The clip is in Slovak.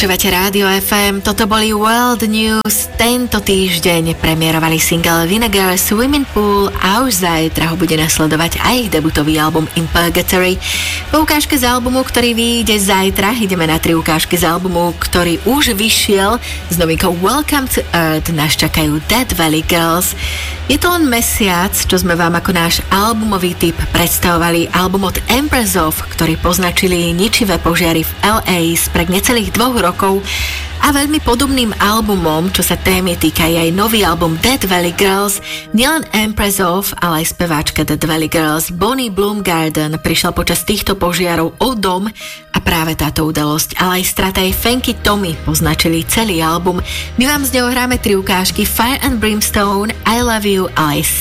Počúvate Rádio FM, toto boli World News. Tento týždeň premiérovali single Vinegar, Swimming Pool a už zajtra ho bude nasledovať aj ich debutový album In Purgatory. Po ukážke z albumu, ktorý vyjde zajtra, ideme na 3 ukážky z albumu, ktorý už vyšiel. S novinkou Welcome to Earth nás čakajú Dead Valley Girls. Je to len mesiac, čo sme vám ako náš albumový tip predstavovali album od Empress of, ktorý poznačili ničivé požiary v LA spred necelých 2 rokov a veľmi podobným albumom, čo sa témy týka aj nový album Dead Valley Girls. Nielen Empress of, ale aj speváčka Dead Valley Girls Bonnie Bloomgarden prišla počas týchto požiarov o dom a práve táto udalosť, ale aj strata jej Fanky Tommy poznačili celý album. My vám z neho hráme 3 ukážky: Fire and Brimstone, I Love You a aj